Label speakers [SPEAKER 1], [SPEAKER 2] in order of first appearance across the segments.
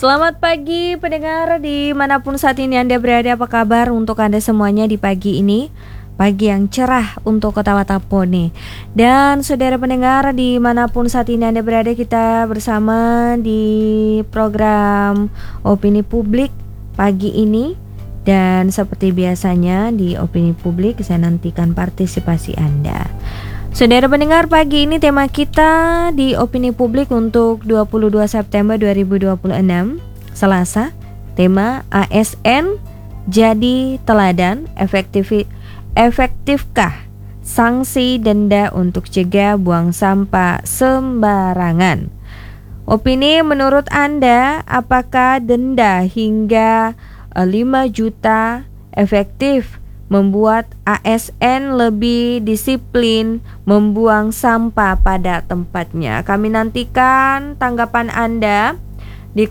[SPEAKER 1] Selamat pagi pendengar dimanapun saat ini Anda berada, apa kabar untuk Anda semuanya di pagi ini? Pagi yang cerah untuk Kota Watapone. Dan saudara pendengar dimanapun saat ini Anda berada, kita bersama di program Opini Publik pagi ini. Dan seperti biasanya di Opini Publik saya nantikan partisipasi Anda. Saudara pendengar, pagi ini tema kita di Opini Publik untuk 22 September 2026 Selasa. Tema ASN jadi teladan, efektifkah sanksi denda untuk cegah buang sampah sembarangan? Opini menurut Anda, apakah denda hingga 5 juta efektif membuat ASN lebih disiplin membuang sampah pada tempatnya? Kami nantikan tanggapan Anda di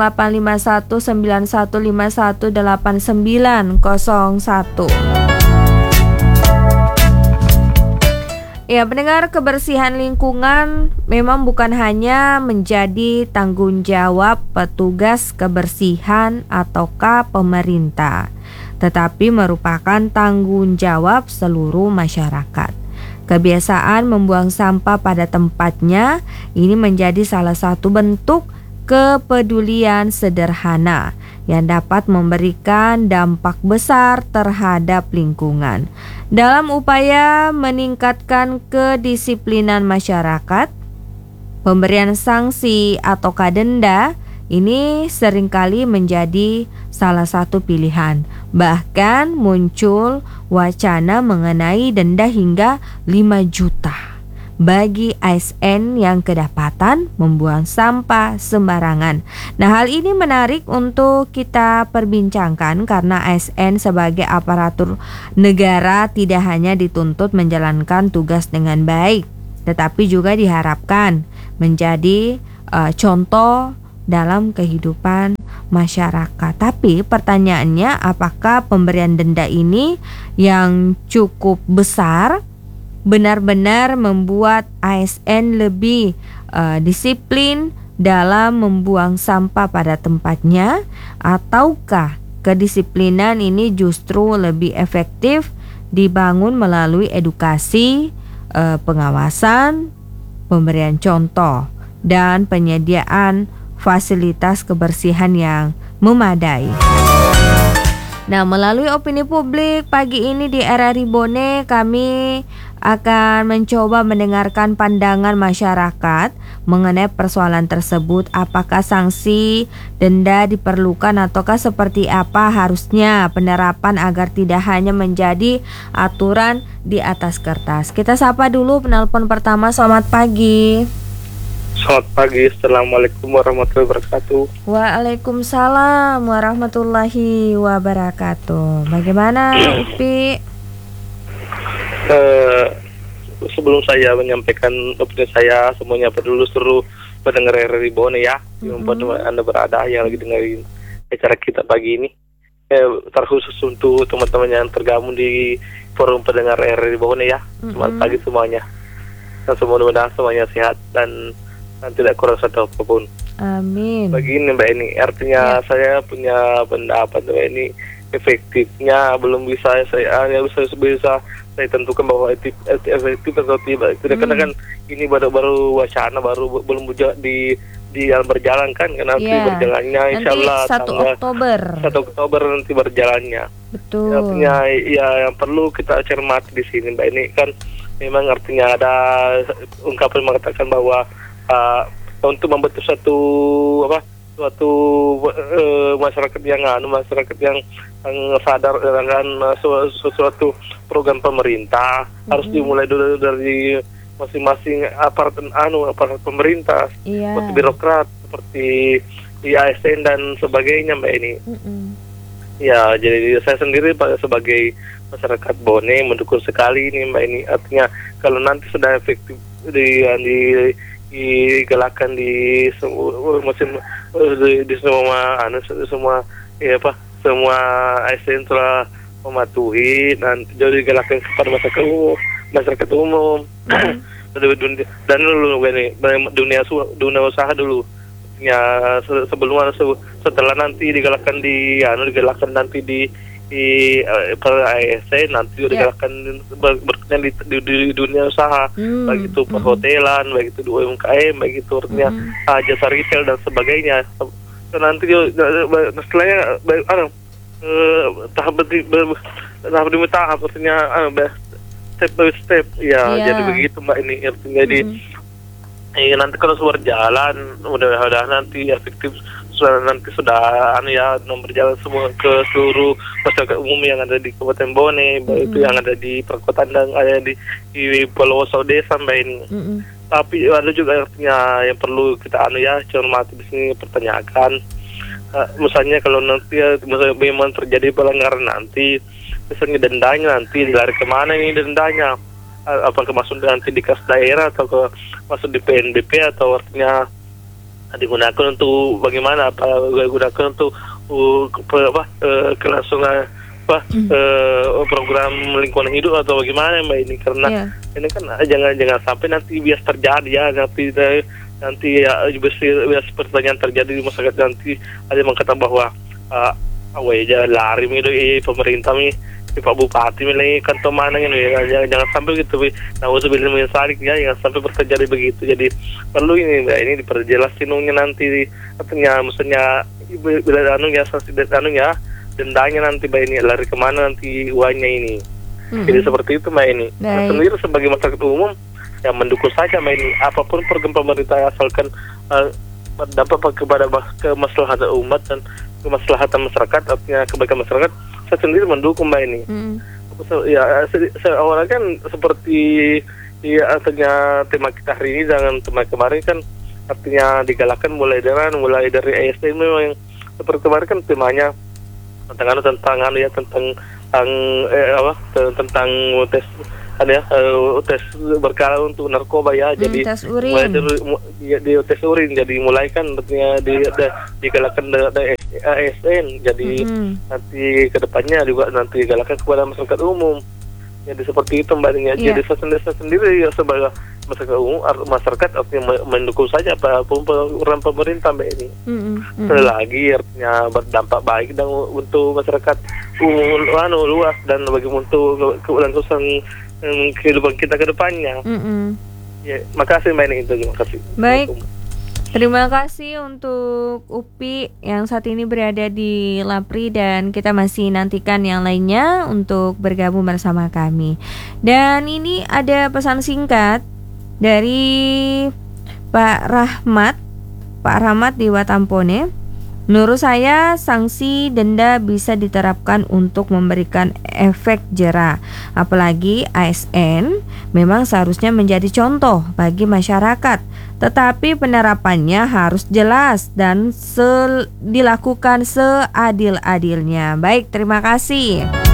[SPEAKER 1] 085191518901. Ya, pendengar, kebersihan lingkungan memang bukan hanya menjadi tanggung jawab petugas kebersihan ataukah pemerintah, tetapi merupakan tanggung jawab seluruh masyarakat. Kebiasaan membuang sampah pada tempatnya ini menjadi salah satu bentuk kepedulian sederhana yang dapat memberikan dampak besar terhadap lingkungan. Dalam upaya meningkatkan kedisiplinan masyarakat, pemberian sanksi atau denda ini seringkali menjadi salah satu pilihan. Bahkan muncul wacana mengenai denda hingga 5 juta bagi ASN yang kedapatan membuang sampah sembarangan. Nah, hal ini menarik untuk kita perbincangkan karena ASN sebagai aparatur negara tidak hanya dituntut menjalankan tugas dengan baik, tetapi juga diharapkan menjadi contoh dalam kehidupan masyarakat. Tapi pertanyaannya, apakah pemberian denda ini yang cukup besar benar-benar membuat ASN lebih disiplin dalam membuang sampah pada tempatnya, ataukah kedisiplinan ini justru lebih efektif dibangun melalui edukasi, pengawasan, pemberian contoh, dan penyediaan fasilitas kebersihan yang memadai. Nah, melalui Opini Publik pagi ini di RRI Bone, kami akan mencoba mendengarkan pandangan masyarakat mengenai persoalan tersebut. Apakah sanksi denda diperlukan ataukah seperti apa harusnya penerapan agar tidak hanya menjadi aturan di atas kertas. Kita sapa dulu penelpon pertama. Selamat pagi.
[SPEAKER 2] Selamat pagi, Assalamualaikum warahmatullahi wabarakatuh.
[SPEAKER 1] Waalaikumsalam warahmatullahi wabarakatuh. Bagaimana Upi?
[SPEAKER 2] Sebelum saya menyampaikan opini saya, semuanya dulu seluruh pendengar RRI Bone ya, dimanapun Anda berada yang lagi dengerin acara kita pagi ini. Terkhusus untuk teman-teman yang tergabung di forum pendengar RRI Bone ya. Selamat pagi semuanya. Dan mudah-mudahan semuanya sehat dan tidak kurang satu apapun.
[SPEAKER 1] Amin.
[SPEAKER 2] Begini Mbak Eni, artinya saya punya pendapat Mbak Eni, efektifnya belum bisa saya saya tentukan bahwa efektif atau tidak. Karena kan ini baru wacana, belum di berjalan kan, karena nanti berjalannya insya Allah
[SPEAKER 1] 1
[SPEAKER 2] Oktober nanti berjalannya.
[SPEAKER 1] Betul.
[SPEAKER 2] Artinya ya yang perlu kita cermati di sini Mbak Eni kan, memang artinya ada ungkapan mengatakan bahwa untuk membentuk suatu masyarakat yang sadar dengan suatu program pemerintah harus dimulai dulu dari masing-masing aparat pemerintah, seperti birokrat, seperti di ASN dan sebagainya Mbak ini. Ya, jadi saya sendiri sebagai masyarakat Bone mendukung sekali ini Mbak ini. Artinya kalau nanti sudah efektif digalakan di semua ASN telah mematuhi dan jadi digalakan kepada masyarakat umum dan dulu dunia usaha dulu ya setelah nanti digalakkan nanti per ASN nanti digalakkan berkenaan di dunia usaha, baik itu perhotelan, baik itu di UMKM, baik itu artinya jasa retail dan sebagainya. Nanti setelahnya tahap demi tahap artinya step by step ya. Jadi begitu Mbak ini artinya nanti kalau sudah berjalan mudah-mudahan nanti efektif nanti sudah berjalan semua ke seluruh masyarakat umum yang ada di Kabupaten Bone, baik itu yang ada di perkotaan dan ada di Pulau Saude sampai ini. Tapi ada juga artinya yang perlu kita cermati di sini, pertanyakan. Misalnya kalau nanti memang terjadi pelanggaran nanti, misalnya dendanya nanti dilari kemana ini dendanya? Apakah masuk nanti di kas daerah atau masuk di PNBP atau artinya digunakan untuk bagaimana? Apa digunakan untuk kelangsungan program lingkungan hidup atau bagaimana Mbak ini? Karena ini kan jangan sampai nanti bias terjadi ya nanti bias pertanyaan terjadi di masyarakat, nanti ada yang mengatakan bahwa lari pemerintah di Pak Bupati milih kantor mana ini jangan sampai gitu. Nah usubillahim min dzalik ya, jangan sampai terjadi begitu. Jadi perlu ini Mbak ini diperjelas nanti artinya maksudnya bila dendanya nanti Mbak ini lari kemana nanti uangnya ini. Jadi seperti itu Mbak ini. Nah, sendiri sebagai masyarakat umum yang mendukung saja Mbak ini apapun program pemerintah asalkan berdampak kepada kemaslahatan umat dan kemaslahatan masyarakat, artinya kebaikan masyarakat, saya sendiri mendukung Mbak ini. Awalnya kan seperti artinya tema kita hari ini dengan tema kemarin kan artinya digalakkan mulai dari ASN. Memang seperti kemarin kan temanya tentang tes berkala untuk narkoba ya. Jadi
[SPEAKER 1] tes urin.
[SPEAKER 2] Tes urin jadi mulai kan artinya digalakkan dari ASN. Jadi nanti kedepannya juga nanti digalakkan kepada masyarakat umum. Jadi seperti itu Mbak. Jadi saya sendiri ya sebagai masyarakat umum, masyarakat artinya mendukung saja apapun program pemerintah Mbak ini. Sekali lagi artinya berdampak baik dan untuk masyarakat umum luas dan bagi untuk kelangsungan kehidupan kita ke depannya. Ya, makasih Mbak ini, itu terima kasih.
[SPEAKER 1] Baik. Terima kasih untuk Upi yang saat ini berada di Lapri, dan kita masih nantikan yang lainnya untuk bergabung bersama kami. Dan ini ada pesan singkat dari Pak Rahmat di Watampone. Menurut saya sanksi denda bisa diterapkan untuk memberikan efek jera. Apalagi ASN memang seharusnya menjadi contoh bagi masyarakat. Tetapi penerapannya harus jelas dan dilakukan seadil-adilnya. Baik, terima kasih.